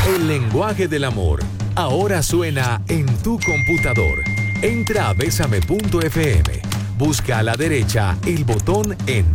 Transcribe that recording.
El lenguaje del amor ahora suena en tu computador. Entra a besame.fm. Busca a la derecha el botón en